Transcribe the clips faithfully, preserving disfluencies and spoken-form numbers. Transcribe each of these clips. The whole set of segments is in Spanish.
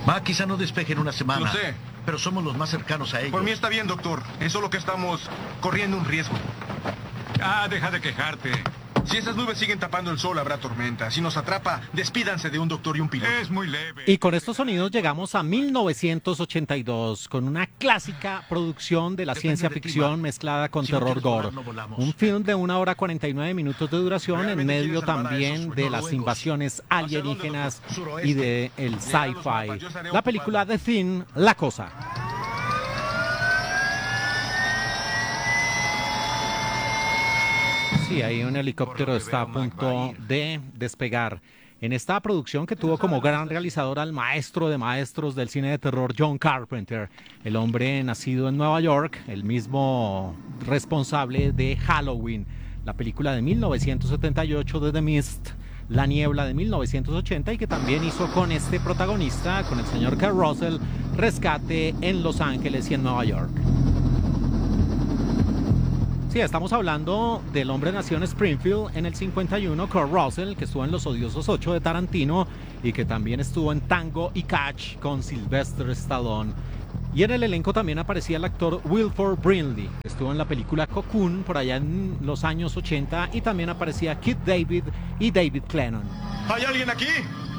Va, quizá no despeje en una semana. Lo sé. Pero somos los más cercanos a ellos. Por mí está bien, doctor. Es solo que estamos corriendo un riesgo. Ah, deja de quejarte. Si esas nubes siguen tapando el sol, habrá tormenta. Si nos atrapa, despídanse de un doctor y un piloto. Es muy leve. Y con estos sonidos llegamos a mil novecientos ochenta y dos, con una clásica producción de la Depende ciencia de ti, ficción Mac. mezclada con Si no terror quieres gore. volar, no volamos. Un film de una hora cuarenta y nueve minutos de duración en Realmente medio quieres salvar a también esos de las noruegos. invasiones ¿Hacia dónde, alienígenas doctor? Suroeste. y de el Llegan los mapas, sci-fi. yo estaré La película ocupado. The Thing, La Cosa. Sí, ahí un helicóptero Por lo que está a veo, Mac, va punto a ir. de despegar. En esta producción que tuvo como gran realizador al maestro de maestros del cine de terror John Carpenter, el hombre nacido en Nueva York, el mismo responsable de Halloween, la película de mil novecientos setenta y ocho de The Mist, La Niebla de mil novecientos ochenta, y que también hizo con este protagonista, con el señor Kurt Russell, Rescate en Los Ángeles y en Nueva York. Sí, estamos hablando del hombre nacido en Springfield en el cincuenta y uno, Kurt Russell, que estuvo en Los Odiosos ocho de Tarantino y que también estuvo en Tango y Cash con Sylvester Stallone. Y en el elenco también aparecía el actor Wilford Brimley, que estuvo en la película Cocoon por allá en los años ochenta, y también aparecía Keith David y David Clennon. ¿Hay alguien aquí?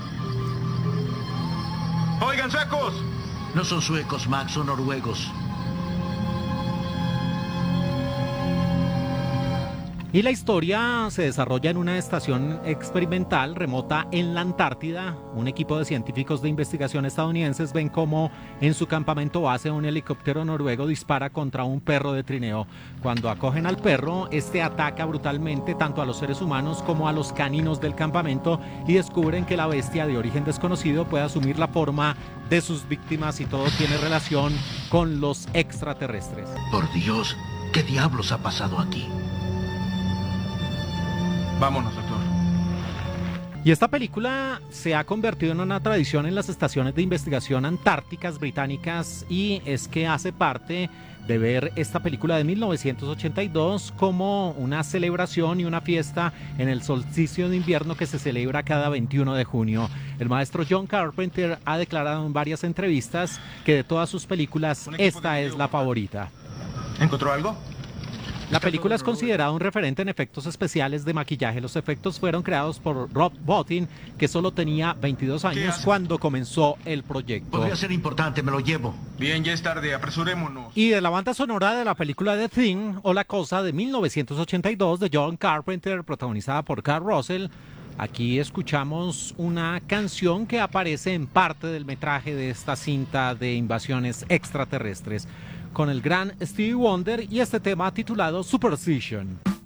Oigan, suecos. No son suecos, Max, son noruegos. Y la historia se desarrolla en una estación experimental remota en la Antártida. Un equipo de científicos de investigación estadounidenses ven cómo en su campamento base un helicóptero noruego dispara contra un perro de trineo. Cuando acogen al perro, este ataca brutalmente tanto a los seres humanos como a los caninos del campamento y descubren que la bestia de origen desconocido puede asumir la forma de sus víctimas y todo tiene relación con los extraterrestres. Por Dios, ¿qué diablos ha pasado aquí? Vámonos, doctor. Y esta película se ha convertido en una tradición en las estaciones de investigación antárticas británicas, y es que hace parte de ver esta película de mil novecientos ochenta y dos como una celebración y una fiesta en el solsticio de invierno que se celebra cada veintiuno de junio. El maestro John Carpenter ha declarado en varias entrevistas que de todas sus películas esta es la favorita. ¿Encontró algo? La película es considerada un referente en efectos especiales de maquillaje. Los efectos fueron creados por Rob Bottin, que solo tenía veintidós años hace? cuando comenzó el proyecto. Podría ser importante, me lo llevo. Bien, ya es tarde, apresurémonos. Y de la banda sonora de la película The Thing, o La Cosa, de mil novecientos ochenta y dos, de John Carpenter, protagonizada por Kurt Russell, aquí escuchamos una canción que aparece en parte del metraje de esta cinta de invasiones extraterrestres, con el gran Stevie Wonder y este tema titulado Superstition.